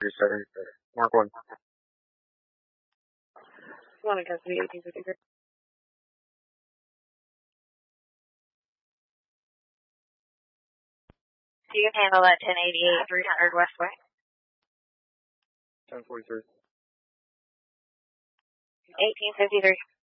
37, Mark 1. One against the 1853. You can handle that 1088 300 Westway. 1043. 1853.